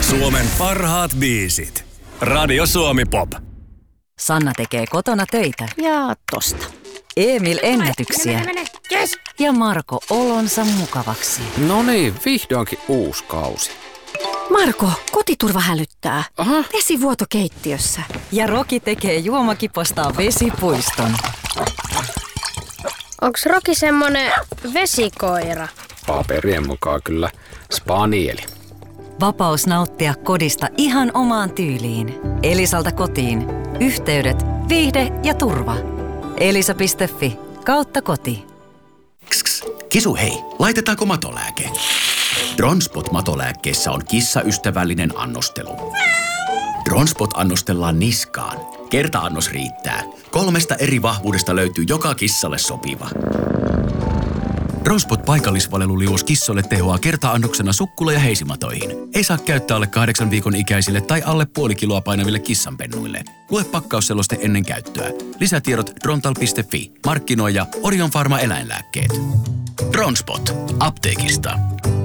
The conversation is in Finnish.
Suomen parhaat biisit. Radio Suomi Pop. Sanna tekee kotona töitä. Ja tosta. Emil ennätyksiä. Yes. Ja Marko olonsa mukavaksi. No niin, vihdoinkin uusi kausi. Marko, kotiturva hälyttää. Aha. Vesivuoto keittiössä. Ja Roki tekee juomakipostaan vesipuiston. Onks Roki semmonen vesikoira? Paperien mukaan kyllä spanieli. Vapaus nauttia kodista ihan omaan tyyliin. Elisalta kotiin. Yhteydet, viihde ja turva. Elisa.fi/koti. Kisu hei, laitetaanko matolääke? Dronspot-matolääkkeessä on kissaystävällinen annostelu. Dronspot annostellaan niskaan. Kerta-annos riittää. 3 eri vahvuudesta löytyy joka kissalle sopiva. Dronspot paikallisvaleluliuos kissoille tehoaa kerta-annoksena sukkula- ja heisimatoihin. Ei saa käyttää alle 8 viikon ikäisille tai alle puoli kiloa painaville kissanpennuille. Lue pakkausseloste ennen käyttöä. Lisätiedot drontal.fi. Markkinoija Orion Pharma eläinlääkkeet. Dronspot. Apteekista.